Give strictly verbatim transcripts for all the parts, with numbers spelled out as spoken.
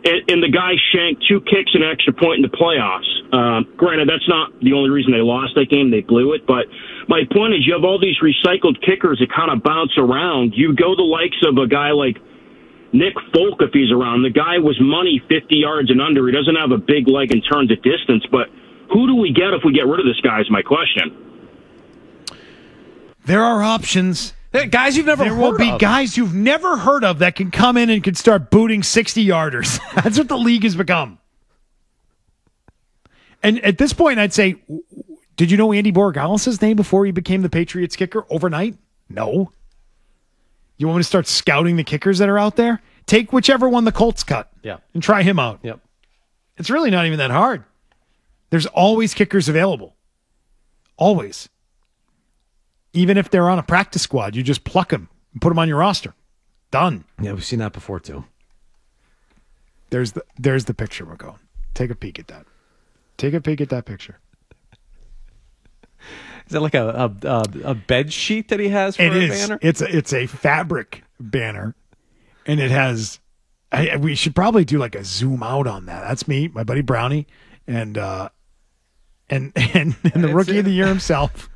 and, and the guy shanked two kicks and an extra point in the playoffs. Uh, granted, that's not the only reason they lost that game. They blew it. But my point is you have all these recycled kickers that kind of bounce around. You go the likes of a guy like Nick Folk, if he's around. The guy was money fifty yards and under. He doesn't have a big leg in terms of distance. But who do we get if we get rid of this guy is my question. There are options. There, guys you've never there heard will be of. guys you've never heard of that can come in and can start booting sixty-yarders. That's what the league has become. And at this point, I'd say, did you know Andy Borregales' name before he became the Patriots kicker overnight? No. You want me to start scouting the kickers that are out there? Take whichever one the Colts cut yeah. and try him out. Yep. It's really not even that hard. There's always kickers available. Always. Even if they're on a practice squad, you just pluck them and put them on your roster. Done. Yeah, we've seen that before too. There's the there's the picture we're going. Take a peek at that. Take a peek at that picture. Is that like a a, a bed sheet that he has for it a is. banner? It's a, it's a fabric banner, and it has. I, we should probably do like a zoom out on that. That's me, my buddy Brownie, and uh, and and, and the rookie of the year himself.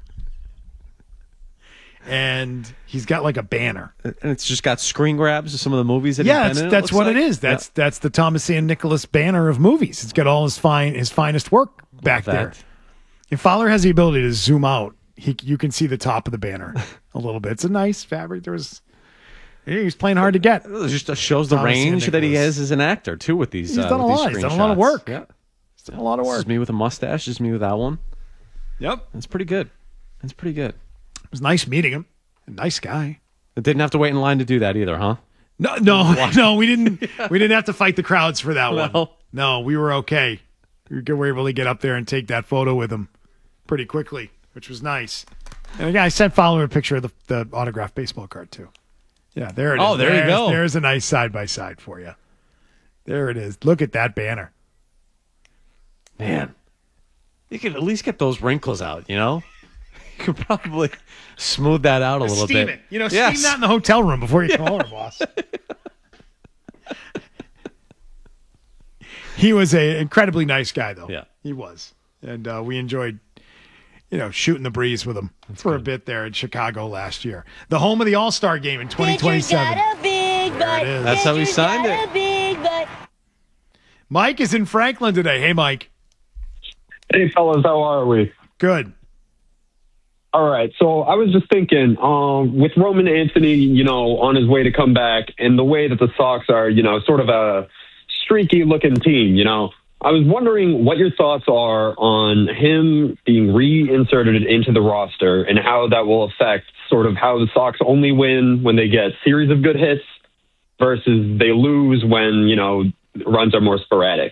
And he's got like a banner, and it's just got screen grabs of some of the movies that yeah, he's been in. that's, that's what like. it is. That's yeah. that's the Thomas and Nicholas banner of movies. It's got all his fine his finest work back that. there. If Fowler has the ability to zoom out, he you can see the top of the banner a little bit. It's a nice fabric. There was he's playing hard to get. It just shows the Thomas range Ian that he Nicholas. has as an actor too. With these, He's uh, done a with these lot. He's done a lot of screenshots. work. Yeah, He's done a lot of This work. is me with a mustache. This is me with that one. Yep, That's pretty good. That's pretty good. it was nice meeting him. A nice guy. It didn't have to wait in line to do that either, huh? No, no, no. We didn't. We didn't have to fight the crowds for that one. Well. No, we were okay. We were able to get up there and take that photo with him pretty quickly, which was nice. And the guy sent Fowler a picture of the, the autographed baseball card too. Yeah, there it is. Oh, there you There's- go. There's a nice side by side for you. There it is. Look at that banner. Man, you could at least get those wrinkles out. You know, you could probably smooth that out a little steam bit. it. You know, Yes. steam that in the hotel room before you call her, boss. He was an incredibly nice guy, though. Yeah. He was. And uh, we enjoyed, you know, shooting the breeze with him That's for good. a bit there in Chicago last year. The home of the All-Star game in twenty twenty-seven. Got a big butt. There it is. That's how he Pitcher's signed got it. a big butt. Mike is in Franklin today. Hey, Mike. Hey, fellas, how are we? Good. All right, so I was just thinking, um, with Roman Anthony, you know, on his way to come back, and the way that the Sox are, you know, sort of a streaky-looking team, you know, I was wondering what your thoughts are on him being reinserted into the roster and how that will affect sort of how the Sox only win when they get series of good hits versus they lose when, you know, runs are more sporadic.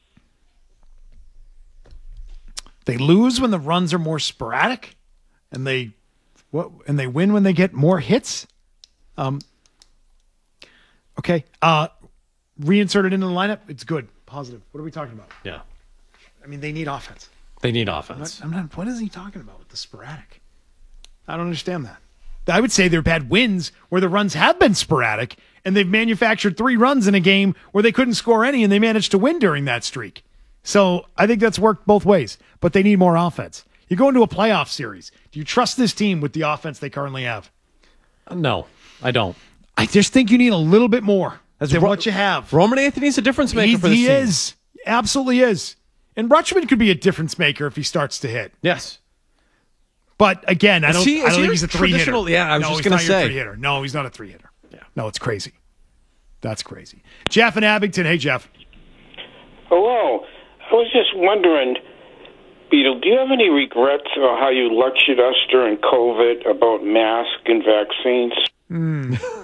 They lose when the runs are more sporadic, and they what and they win when they get more hits. Um. Okay. Uh, reinserted into the lineup. It's good. Positive. What are we talking about? Yeah, I mean, they need offense. they need I'm offense. not, I'm not. What is he talking about with the sporadic? I don't understand that. I would say they've had wins where the runs have been sporadic, and they've manufactured three runs in a game where they couldn't score any, and they managed to win during that streak. So I think that's worked both ways, but they need more offense. You go into a playoff series. Do you trust this team with the offense they currently have? No, I don't. I just think you need a little bit more That's than Ro- what you have. Roman Anthony's a difference maker He, for this he team. is. Absolutely is. And Rutschman could be a difference maker if he starts to hit. Yes. But again, I Is don't, he- I is don't he think he's a three hitter. traditional- yeah, I was no, just he's gonna not your say. three hitter. No, he's not a three hitter. Yeah. No, it's crazy. That's crazy. Jeff in Abington. Hey, Jeff. Hello. I was just wondering, Beetle, do you have any regrets about how you lectured us during COVID about masks and vaccines? Mm.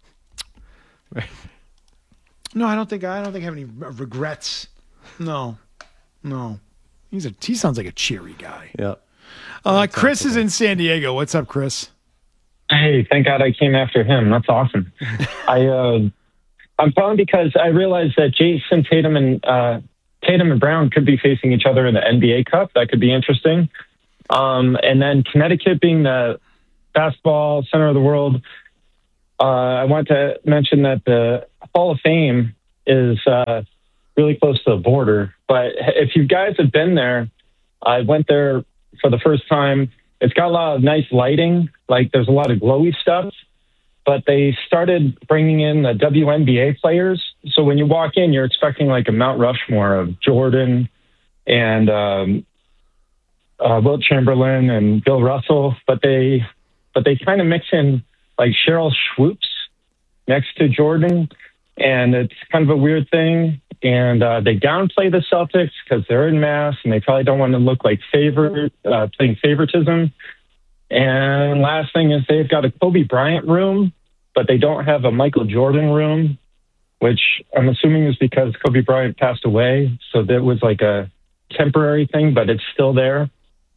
No, I don't think I don't think I have any regrets. No, no. He's a he sounds like a cheery guy. Yeah. Uh, Chris is in San Diego. What's up, Chris? Hey, thank God I came after him. That's awesome. I uh, I'm calling because I realized that Jason Tatum and uh, Tatum and Brown could be facing each other in the N B A Cup. That could be interesting. Um, and then Connecticut being the basketball center of the world, uh, I want to mention that the Hall of Fame is uh, really close to the border. But if you guys have been there, I went there for the first time. It's got a lot of nice lighting. Like there's a lot of glowy stuff. But they started bringing in the W N B A players. So when you walk in, you're expecting like a Mount Rushmore of Jordan and um, uh, Wilt Chamberlain and Bill Russell. But they, but they kind of mix in like Cheryl Swoops next to Jordan, and it's kind of a weird thing. And uh, they downplay the Celtics because they're in mass, and they probably don't want to look like favor uh, playing favoritism. And last thing is they've got a Kobe Bryant room, but they don't have a Michael Jordan room, which I'm assuming is because Kobe Bryant passed away. So that was like a temporary thing, but it's still there.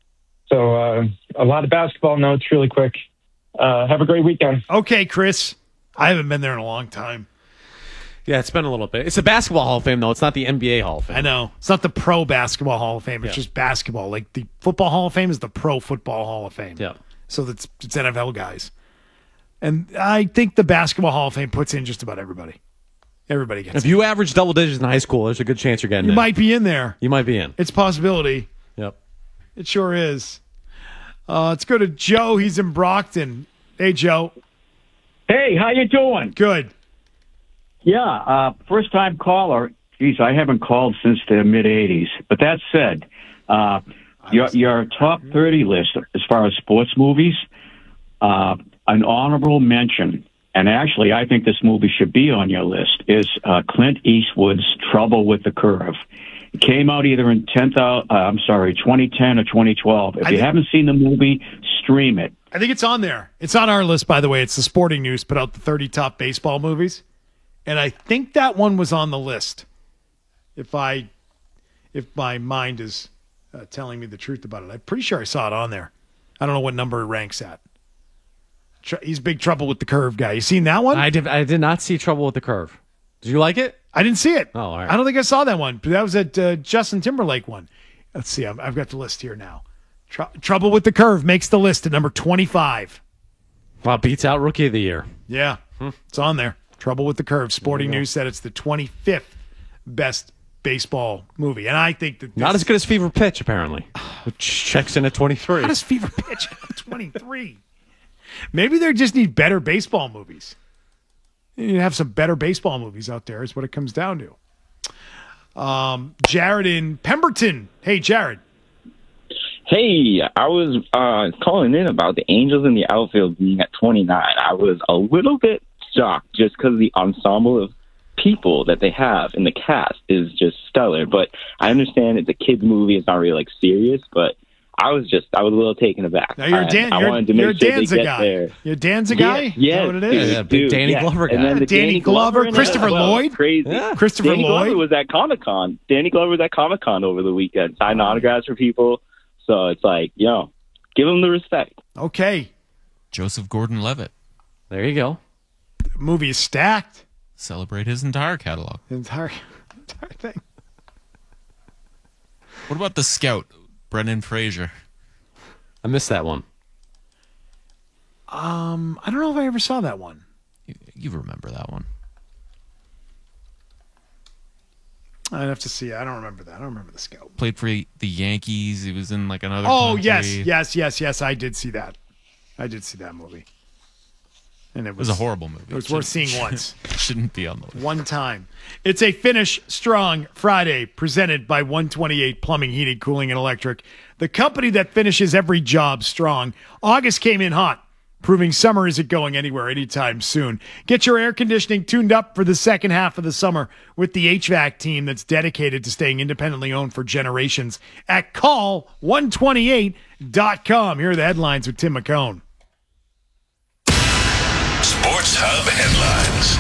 So uh, a lot of basketball notes really quick. Uh, have a great weekend. Okay, Chris. I haven't been there in a long time. Yeah, it's been a little bit. It's a basketball Hall of Fame, though. It's not the N B A Hall of Fame. I know. It's not the Pro Basketball Hall of Fame. It's Yeah. just basketball. Like the Football Hall of Fame is the Pro Football Hall of Fame. Yeah. So that's it's N F L guys. And I think the Basketball Hall of Fame puts in just about everybody. Everybody gets If it. you average double digits in high school, there's a good chance you're getting You in. might be in there. You might be in. It's a possibility. Yep. It sure is. Uh, let's go to Joe. He's in Brockton. Hey, Joe. Hey, how you doing? Good. Yeah, uh, first time caller. Geez, I haven't called since the mid eighties. But that said, uh, your your top thirty list as far as sports movies, uh, an honorable mention, and actually I think this movie should be on your list, is uh, Clint Eastwood's Trouble with the Curve. It came out either in ten, uh, I'm sorry, twenty ten or twenty twelve. If I you think- haven't seen the movie, stream it. I think it's on there. It's on our list, by the way. It's the Sporting News put out the thirty top baseball movies. And I think that one was on the list. If I, if my mind is uh, telling me the truth about it, I'm pretty sure I saw it on there. I don't know what number it ranks at. Tr- He's big trouble with the curve guy. You seen that one? I did, I did not see Trouble with the Curve. Did you like it? I didn't see it. Oh, all right. I don't think I saw that one. But that was at uh, Justin Timberlake one. Let's see. I've, I've got the list here now. Tr- Trouble with the Curve makes the list at number twenty-five. Wow, beats out Rookie of the Year. Yeah, it's on there. Trouble with the Curve. Sporting News said it's the twenty-fifth best baseball movie. And I think that this, Not as good as Fever Pitch, apparently. Which checks in at twenty-three. How does Fever Pitch at twenty-three? Maybe they just need better baseball movies. You need to have some better baseball movies out there is what it comes down to. Um, Jared in Pemberton. Hey, Jared. Hey, I was uh, calling in about the Angels in the outfield being at twenty-nine. I was a little bit shocked just because the ensemble of people that they have in the cast is just stellar. But I understand it's a kid's movie; it's not really like serious. But I was just I was a little taken aback. Now you're a I, Dan, I you're, wanted to you're a make sure they Danza get guy. there. You're a Danza guy? Yeah, Is yeah, that what it is? Yeah, big Danny Glover guy. And then the Danny Danny, Glover, in it Christopher as well. Lloyd? Crazy. Yeah. Christopher Danny Lloyd. Glover was at Comic Con. Danny Glover was at Comic Con over the weekend, signing autographs for people. So it's like, you know, give him the respect. Okay. Joseph Gordon-Levitt. There you go. The movie is stacked. Celebrate his entire catalog. The entire, entire thing. What about The Scout, Brendan Fraser? I missed that one. Um, I don't know if I ever saw that one. You, you remember that one. I'd have to see. I don't remember that. I don't remember the Scout. Played for the Yankees. He was in like another Oh, country. yes, yes, yes, yes. I did see that. I did see that movie. And it It was, was a horrible movie. It was worth seeing once. Shouldn't be on the list. One time. It's a Finish Strong Friday presented by one twenty-eight Plumbing, Heating, Cooling, and Electric, the company that finishes every job strong. August came in hot, proving summer isn't going anywhere anytime soon. Get your air conditioning tuned up for the second half of the summer with the H V A C team that's dedicated to staying independently owned for generations at call one twenty-eight dot com. Here are the headlines with Tim McCone. Sports Hub headlines.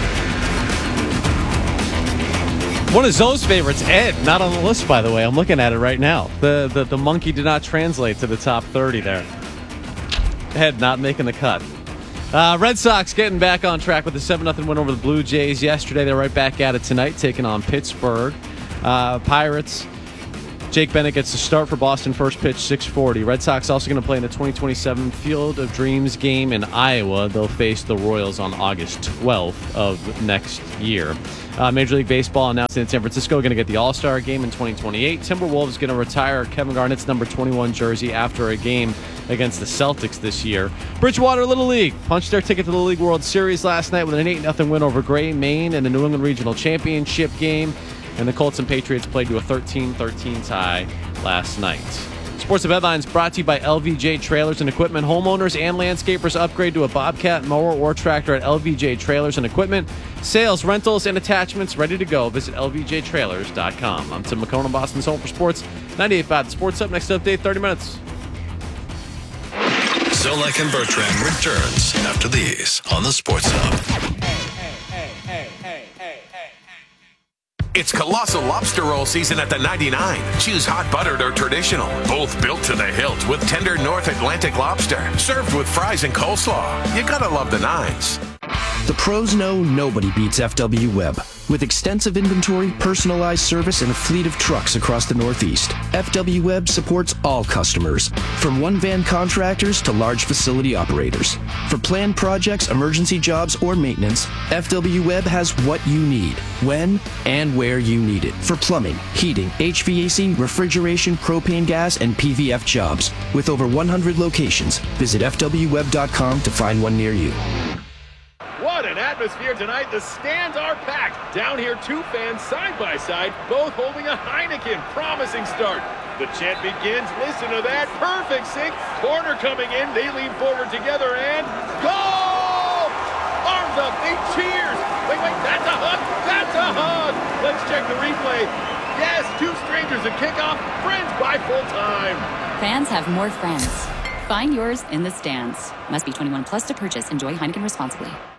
One of Zoe's favorites, Ed, not on the list, by the way. I'm looking at it right now. The, the, the monkey did not translate to the top thirty there. Ed not making the cut. Uh, Red Sox getting back on track with a seven nothing win over the Blue Jays yesterday. They're right back at it tonight, taking on Pittsburgh. Uh, Pirates Jake Bennett gets the start for Boston, first pitch, six forty. Red Sox also going to play in the twenty twenty-seven Field of Dreams game in Iowa. They'll face the Royals on August twelfth of next year. Uh, Major League Baseball announced in San Francisco going to get the All-Star game in twenty twenty-eight. Timberwolves going to retire Kevin Garnett's number twenty-one jersey after a game against the Celtics this year. Bridgewater Little League punched their ticket to the League World Series last night with an eight nothing win over Gray, Maine in the New England Regional Championship game. And the Colts and Patriots played to a thirteen thirteen tie last night. Sports of Headlines brought to you by L V J Trailers and Equipment. Homeowners and landscapers upgrade to a Bobcat mower or tractor at L V J Trailers and Equipment. Sales, rentals, and attachments ready to go. Visit L V J trailers dot com. I'm Tim McCone, Boston's home for sports. ninety-eight point five Sports Up. Next update, thirty minutes. Zolak and Bertrand returns after these on the Sports Hub. It's Colossal Lobster Roll season at the ninety-nine. Choose hot buttered or traditional. Both built to the hilt with tender North Atlantic lobster. Served with fries and coleslaw. You gotta love the nines. The pros know nobody beats F W Web. With extensive inventory, personalized service, and a fleet of trucks across the Northeast, F W Web supports all customers, from one-van contractors to large facility operators. For planned projects, emergency jobs, or maintenance, F W Web has what you need, when and where you need it. For plumbing, heating, H V A C, refrigeration, propane gas, and P V F jobs. With over one hundred locations, visit F W web dot com to find one near you. What an atmosphere tonight. The stands are packed. Down here, two fans side by side, both holding a Heineken. Promising start. The chant begins. Listen to that. Perfect sync. Corner coming in. They lean forward together and goal! Arms up. They cheers. Wait, wait. That's a hug. That's a hug. Let's check the replay. Yes, two strangers at kickoff. Friends by full time. Fans have more friends. Find yours in the stands. Must be twenty-one plus to purchase. Enjoy Heineken responsibly.